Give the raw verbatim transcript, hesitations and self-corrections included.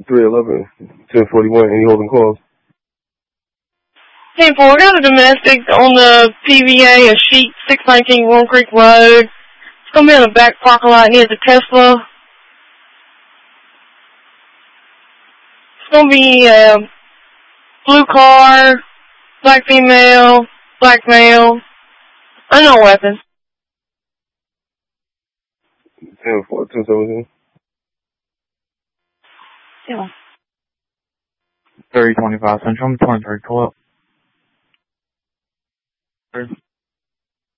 three eleven, ten forty-one, any holding calls? ten four, got a domestic on the P V A, a sheet, six nineteen Warm Creek Road. It's going to be in the back parking lot near the Tesla. It's going to be a blue car, black female, black male, unknown weapon. ten four, two seventeen. Yeah. thirty twenty-five Central, twenty-three, pull up.